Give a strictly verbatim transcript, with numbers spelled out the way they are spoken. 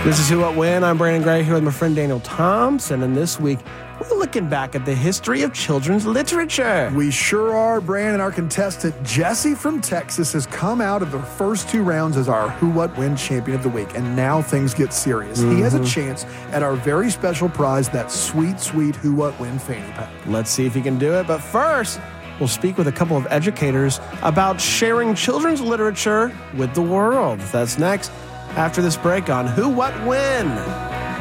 This is Who, What, When. I'm Brandon Gray here with my friend Daniel Thompson, and this week we're looking back at the history of children's literature. We sure are, Brandon. Our contestant, Jesse from Texas, has come out of the first two rounds as our Who, What, When champion of the week, and now things get serious. Mm-hmm. He has a chance at our very special prize, that sweet, sweet Who, What, When fanny pack. Let's see if he can do it, but first, we'll speak with a couple of educators about sharing children's literature with the world. That's next, after this break on Who, What, When.